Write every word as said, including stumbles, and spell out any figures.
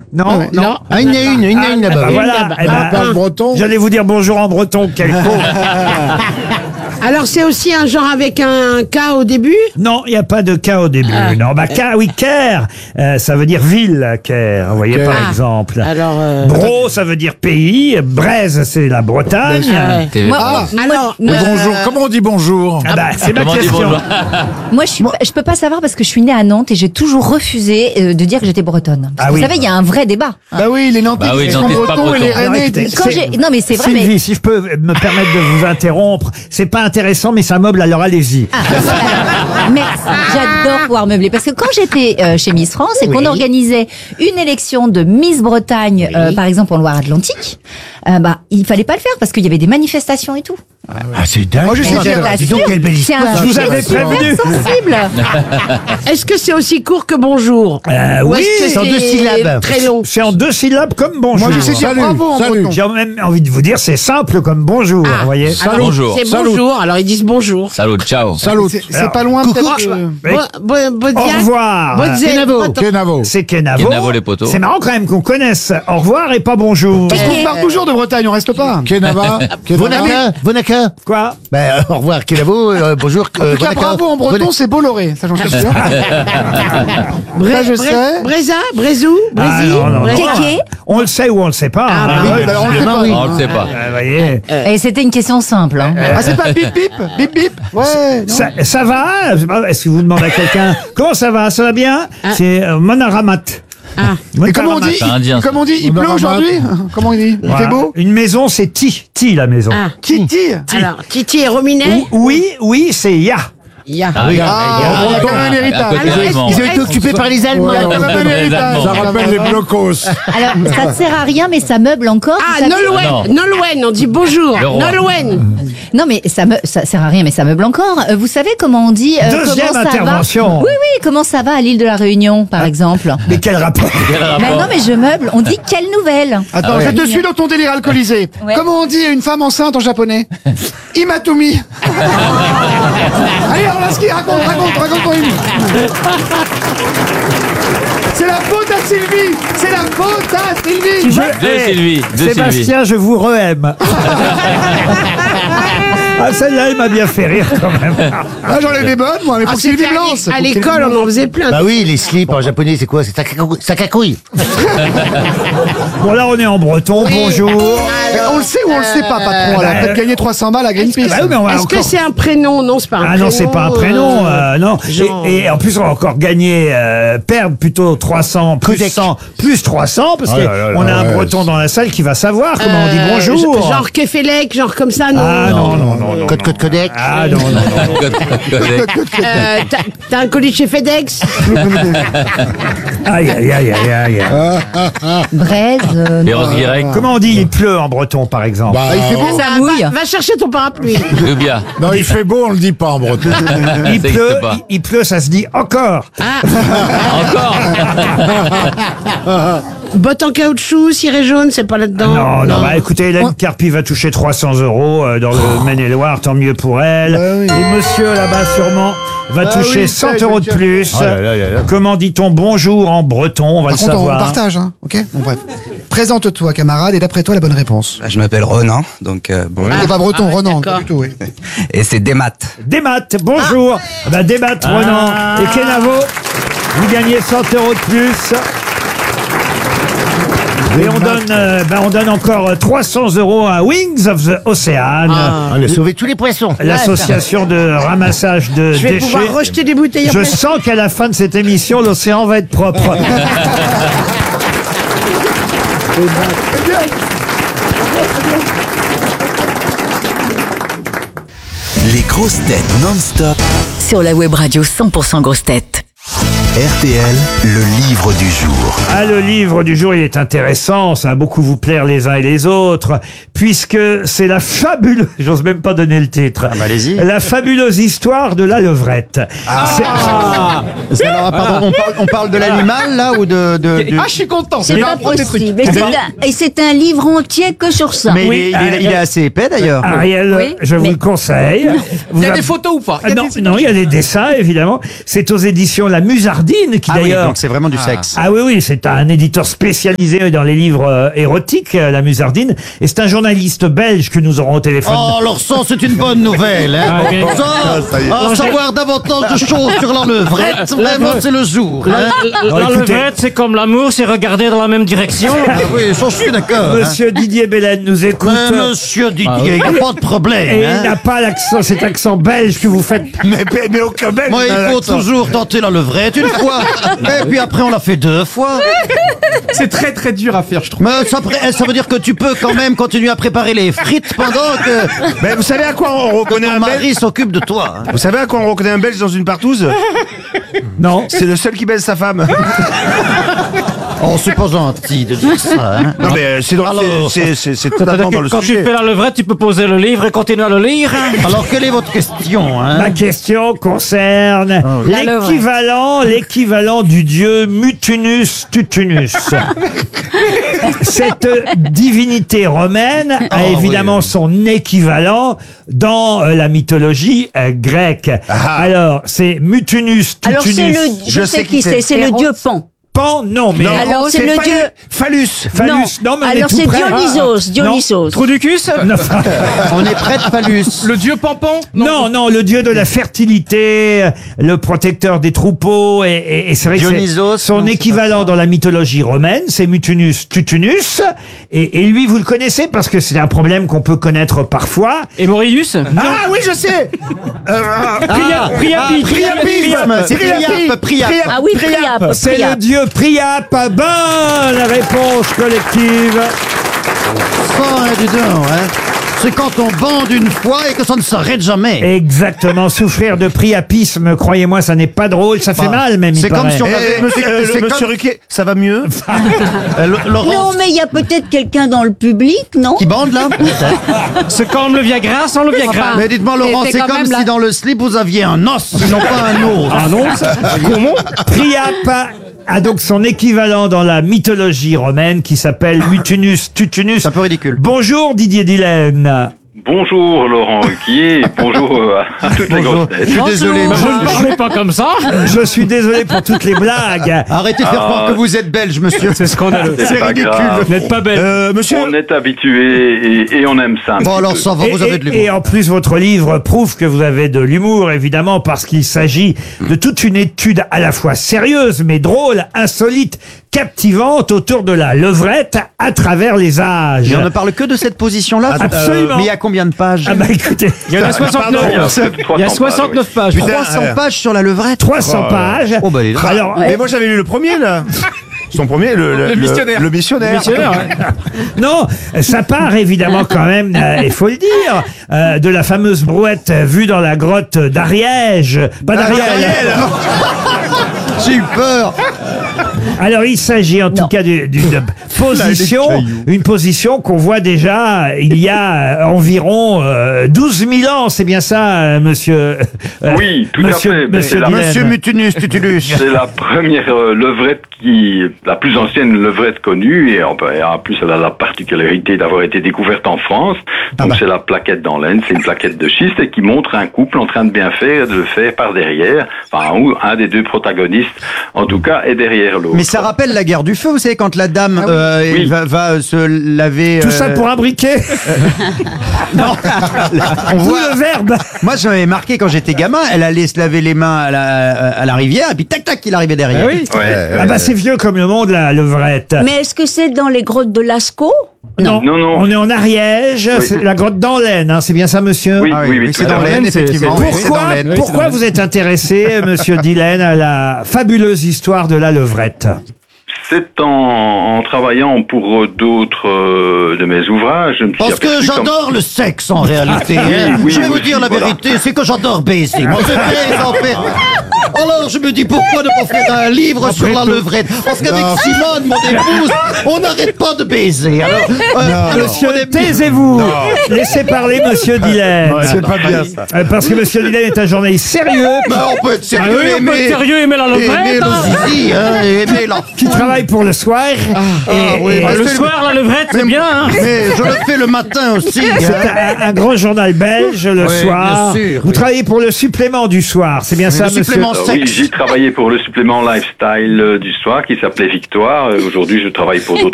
Non, Ah ouais. non. Non. Ah, il y en a une, il y en a une Ah, là-bas. bah, oui. voilà. Eh ben, On parle breton. J'allais vous dire bonjour en breton, quel con. Alors c'est aussi un genre avec un K au début? Non, il n'y a pas de K au début. Ah. Non, bah K, oui, Caire, euh, ça veut dire ville, Caire, vous voyez, Caire. par Ah. exemple. Alors, euh, Bro, ça veut dire pays. Braise, c'est la Bretagne. Ah ouais. T'es- Ah, Alors, mais euh, bonjour. Comment on dit bonjour? Ah bah, c'est ma Comment on dit question. bonjour? Moi, je suis, pas- je peux pas savoir parce que je suis née à Nantes et j'ai toujours refusé euh, de dire que j'étais bretonne. Parce Ah que oui. vous savez, il y a un vrai débat. Bah oui, les Nantais Bah oui, ils les sont Nantais, c'est pas bretons et les breton. Alors, Rennais écoutez, disent- Quand c'est- j'ai, non mais c'est vrai, Sylvie, mais si je peux me permettre de vous interrompre, c'est pas intéressant, mais ça meuble, alors allez-y. Ah, voilà. Merci. J'adore pouvoir meubler parce que quand j'étais euh, chez Miss France et qu'on organisait une élection de Miss Bretagne, euh, par exemple en Loire-Atlantique, euh, bah il fallait pas le faire parce qu'il y avait des manifestations et tout. Ah, c'est dingue. Moi, je suis Et je Dis donc, t'assure, quelle belle c'est un histoire. Je vous sujet avais super prévenu. sensible. est-ce que c'est aussi court que bonjour? Euh, Ou oui, est-ce que en deux syllabes. très long? c'est en deux syllabes comme bonjour. Moi, je sais dire bravo en breton. J'ai même envie de vous dire, c'est simple comme bonjour, Ah. vous voyez. Alors, Bonjour. C'est Salut. bonjour, alors ils disent bonjour. Salut, ciao. Salut. Alors, C'est pas loin, coucou. peut-être. euh, Oui. Bo- bo- Bodia- Au revoir. Bodzé- Kenavo. Attends. Kenavo. C'est Kenavo. Kenavo, les poteaux. C'est marrant quand même qu'on connaisse au revoir et pas bonjour. Parce qu'on part toujours de Bretagne, on reste pas. Kenava. Vonaka, Vonaka. Quoi? Ben, euh, au revoir, Kenavo, euh, bonjour. En euh, tout cas, Vonaka. bravo en breton, c'est Bolloré. Ça, j'en suis sûr. Bré- Ça, je Bré- sais. Bréza, Brézou, Ah, Brésil, non, non, non. Brésil. Kéké. On le sait ou on le sait pas. Ah, hein. bah Oui, bah, on le sait pas. On le sait pas. Euh, vous voyez. Et c'était une question simple. Hein. Ah, c'est pas bip bip, bip bip. Ouais. non. Ça, ça va? Je sais pas, est-ce que vous demandez à quelqu'un comment ça va? Ça va bien? C'est euh, Monaramat. Ah. Et comment on dit C'est indien, ça. Comment on dit Il On pleut aura aujourd'hui Comment il dit Il Voilà. fait beau Une maison, c'est Ti. Ti, la maison. Ah. Titi. Alors, Titi et Rominet? Ou- Oui, oui, c'est Ya. Ya. Ah oui. Ah, Ah, on a quand même un à héritage. côté Alors, de est-ce- Mans. Ils ont été occupés par les Allemands. Ouais, on a quand même un héritage. Ça rappelle les blocos. Alors, ça ne sert à rien, mais ça meuble encore. Ah, vous savez. Nolwenn, Non. Nolwenn, on dit bonjour. Le roi. Nolwenn. Non, mais ça, me, ça sert à rien, mais ça meuble encore. Euh, Vous savez comment on dit euh, Deuxième comment ça intervention. va? Oui, oui, comment ça va à l'île de la Réunion, par exemple? Mais quel rapport? Quel Ben rapport non, mais je meuble. On dit quelle nouvelle? Attends, je te suis dans ton délire alcoolisé. Ouais. Comment on dit une femme enceinte en japonais Imatumi. Allez, Orlaski, raconte, raconte, raconte ton hymne. C'est la faute à Sylvie. C'est la faute à Sylvie. Je- De Eh, Sylvie, de Sébastien, je vous re-aime. Ah, celle-là, elle m'a bien fait rire quand même. Ah, j'en ai des bonnes, moi, mais Ah, pour c'était Sylvie à Blanc. l'é- à l'école, on en faisait plein. Bah oui, les slips en japonais, c'est quoi? C'est sakakouille. Sakakouille. Bon, là, on est en breton. Bonjour. On le sait ou on le sait pas, patron. Elle a bah, peut-être gagné trois cents balles à Greenpeace. Bah oui, mais on va Est-ce encore- que c'est un prénom? Non, c'est pas un Ah prénom. non, c'est pas un prénom, euh, euh, non. genre- Et, et en plus, on va encore gagner, euh, perdre plutôt trois cents, plus Codec. cent, plus trois cents, parce Oh qu'on là là là, a un ouais. breton dans la salle qui va savoir comment on dit euh, bonjour. ge- Genre Kefelec, genre comme ça, non. Ah non, non, non, non. Code, code, codec. Ah non, non, non. Code- code- Euh, t'as- T'as un colis chez FedEx? Aïe, aïe, aïe, aïe, aïe. Braise. euh, Les Roses Guirec. Comment on dit il pleut en breton, par exemple? Bah, il fait beau. Ça mouille. Va, va chercher ton parapluie. Lubia. Non, il fait beau, on le dit pas en breton. Il ça pleut, existe pas. il, il pleut, ça se dit encore. Encore. Bottes en caoutchouc, ciré jaune, c'est pas là-dedans. Non, non, bah écoutez, Hélène Carpi va toucher trois cents euros euh, dans le Maine-et-Loire, tant mieux pour elle. Bah oui. Et monsieur là-bas, sûrement, va Bah toucher oui, cent ça, euros de je- plus. Oh là là là là. Comment dit-on bonjour en breton? On va Par le contre, on savoir. partage, hein. Ok. Bon, bref. Présente-toi, camarade, et d'après toi, la bonne réponse. Je m'appelle Ronan, donc euh, bon. C'est pas breton, Ronan, d'accord. pas du tout, oui. Et c'est des maths. Des maths, bonjour. Ah. Bah, des maths, Ronan et Kenavo. Vous gagnez cent euros de plus. Et on donne, euh, bah, on donne encore euh, trois cents euros à Wings of the Ocean, On a sauvé tous les poissons. l'association de ramassage de Je vais déchets. pouvoir rejeter des bouteilles en Je plastique. sens qu'à la fin de cette émission, l'océan va être propre. Les grosses têtes non-stop. Sur la web radio cent pour cent grosses têtes. R T L, le livre du jour. Ah, le livre du jour, il est intéressant, ça va beaucoup vous plaire les uns et les autres, puisque c'est la fabuleuse, j'ose même pas donner le titre, allez-y. la fabuleuse histoire de la levrette. C'est- C'est- alors, pardon, on parle, on parle de l'animal, là, ou de... de, de- Ah, je suis content. C'est C'est pas pas des trucs. possible. Et c'est un- Et c'est un livre entier que sur ça. Mais il, Oui, est, il, est, il est assez épais, d'ailleurs. Ariel, Oui, je vous mais- le conseille. Vous Il y a avez- des photos ou pas Ah, non, non, il y a des dessins, évidemment. C'est aux éditions La Musardine. Musardine, qui Ah oui, d'ailleurs... donc c'est vraiment du sexe. Ah oui, oui, c'est un éditeur spécialisé dans les livres euh, érotiques, euh, la Musardine, et c'est un journaliste belge que nous aurons au téléphone. Oh, alors ça, c'est une bonne nouvelle. Hein. Ah, ok. Ça, en savoir davantage de choses sur la levrette, vraiment, c'est le jour. Hein. Alors, La écoutez, levrette, c'est comme l'amour, c'est regarder dans la même direction. Ah oui, ça, je suis d'accord. hein. Monsieur Didier Belen nous écoute. Mais monsieur Didier, il n'y a pas de problème. Et hein. il n'a pas l'accent, cet accent belge que vous faites. Mais, mais, mais aucun belge Moi, n'a il faut l'accent. toujours tenter la levrette une fois. Et puis après, on l'a fait deux fois. C'est très très dur à faire, je trouve. Mais ça, pré- ça veut dire que tu peux quand même continuer à préparer les frites pendant que Mais vous savez à quoi on reconnaît ton un belge mari s'occupe de toi. hein. Vous savez à quoi on reconnaît un belge dans une partouze? Non. C'est le seul qui baise sa femme. Oh, c'est pas gentil de dire ça. Hein. Non mais c'est dans- Alors, c'est- c'est c'est totalement dans le Quand tu sujet. fais la levrette, tu peux poser le livre et continuer à le lire. Alors, quelle est votre question hein Ma question concerne La l'équivalent, l'équivalent du dieu Mutunus Tutunus. Cette divinité romaine a Oh, évidemment oui. son équivalent dans euh, la mythologie euh, grecque. Alors, c'est Mutunus Alors c'est Tutunus. le, je, Je sais sais qui qui c'est, c'est. c'est le dieu Pan. Pan, non, mais... Non, Alors, c'est le Phallus- dieu- Phallus. Phallus, non, mais on est Alors tout c'est près. Dionysos, Dionysos. Trou du cul, ça Non, On est près de phallus. Le dieu Pampon non, non, le dieu de la fertilité, le protecteur des troupeaux, et, et- et c'est vrai que Dionysos, c'est son non, c'est équivalent dans la mythologie romaine, c'est Mutunus Tutunus, et, et lui, vous le connaissez parce que c'est un problème qu'on peut connaître parfois. Et Morius Ah oui, je sais. Euh, Priap, Priapi, Priapisme. C'est Priap, Priap. Ah oui, Priap, C'est le Priap. dieu Priap. Bonne réponse collective. Ça, hein, dis donc, hein. C'est quand on bande une fois et que ça ne s'arrête jamais. Exactement, souffrir de priapisme, croyez-moi, ça n'est pas drôle, ça fait Bah, mal même. il c'est comme paraît. si on Eh, avait- monsieur, euh, euh, c'est monsieur comme- Ruquier, ça va mieux? Euh, Lo- Non, Laurence, mais il y a peut-être quelqu'un dans le public, non? qui bande là C'est comme le Viagra sans le Viagra. Mais dites-moi, Laurent, c'est c'est quand comme même si la- dans le slip vous aviez un os, non pas un os. Ah non, ça Comment Priap a donc son équivalent dans la mythologie romaine qui s'appelle Mutunus Tutunus. C'est un peu ridicule. Bonjour Didier Dillène. Bonjour Laurent Ruquier, bonjour euh, à toutes les grosses têtes. Je suis désolé. Bah, je ne parlais pas comme ça. Je suis désolé pour toutes les blagues. Arrêtez de faire Ah. croire que vous êtes belge, monsieur. C'est scandaleux. C'est pas grave. Vous n'êtes pas belle. Euh, monsieur, On est habitué et, et on aime ça. un Bon petit alors peu. ça va, Et, vous avez de et- et l'humour. en plus, votre livre prouve que vous avez de l'humour, évidemment, parce qu'il s'agit de toute une étude à la fois sérieuse, mais drôle, insolite, captivante autour de la levrette à travers les âges. Et on ne parle que de cette position-là. Absolument. Mais il y a combien de pages Ah bah écoutez, Il y en a soixante-neuf. Il y a Il y a trois cents soixante-neuf pages. Putain, trois cents euh, pages sur la levrette. trois cents pages. Oh bah, les gars. Alors, mais moi j'avais lu le premier là. Son premier, le, le, Le missionnaire. Le, missionnaire. Missionnaire, ouais. non, ça part évidemment quand même, euh, il faut le dire, euh, de la fameuse brouette vue dans la grotte d'Ariège. Pas d'Ariel. J'ai eu peur. Alors il s'agit en tout cas du- d'une position, une position qu'on voit déjà il y a euh, environ euh, douze mille ans, c'est bien ça, euh, monsieur euh, Oui, tout à monsieur, fait. Ben, monsieur c'est la- Dillène. Monsieur Mutunus Tutulus. C'est la première euh, levrette qui, la plus ancienne levrette connue, et en, et en plus elle a la particularité d'avoir été découverte en France. Donc c'est la plaquette dans l'Aisne, c'est une plaquette de schiste et qui montre un couple en train de bien faire, de le faire par derrière. Enfin, ou un des deux protagonistes, en tout cas, est derrière l'autre. Mais ça rappelle la guerre du feu, vous savez, quand la dame euh, Oui. va, va se laver. Tout euh, ça pour un briquet. Non. On Vous voit. le verbe. Moi, j'avais marqué quand j'étais gamin, elle allait se laver les mains à la, à la rivière, et puis tac tac, il arrivait derrière. Ah oui. Ouais. Ah bah c'est vieux comme le monde la levrette. Mais est-ce que c'est dans les grottes de Lascaux? Non. Non, non. On est en Ariège, Oui. c'est la grotte dans l'Aisne, hein, c'est bien ça monsieur Oui, Ah oui, oui, c'est tout à dans fait. l'Aisne, C'est- effectivement. c'est- oui, c'est Pourquoi, dans l'Aisne. pourquoi vous êtes intéressé, monsieur Dillène, à la fabuleuse histoire de la levrette? C'est en, en travaillant pour euh, d'autres euh, de mes ouvrages. Je me suis Parce que aperçu comme- j'adore le sexe en réalité. hein. oui, je vais vous oui, dire la voilà. vérité, c'est que j'adore baiser. Moi, je baise en fait. Alors je me dis pourquoi ne pas faire un livre sur la levrette? Parce qu'avec Simone, mon épouse, on n'arrête pas de baiser. Alors, euh, Monsieur, taisez-vous. Laissez parler monsieur Dillène. C'est pas bien ça. Euh, Parce que monsieur Dillène est un journaliste sérieux ben, on peut être Ah sérieux, oui, on peut être aimer, sérieux, aimer la aimer levrette. hein. le zizi, hein, et aimer la qui travaille pour le soir. et, oui, et bah, Le c'est soir, la levrette, c'est bien. hein. Mais je le fais le matin aussi. c'est hein. un, un grand journal belge le Oui, soir. bien sûr, Vous oui. travaillez pour le supplément du soir, c'est bien Mais ça, le monsieur supplément Alors sexe. oui, j'ai travaillé pour le supplément lifestyle euh, du soir qui s'appelait Victoire. Euh, Aujourd'hui, je travaille pour d'autres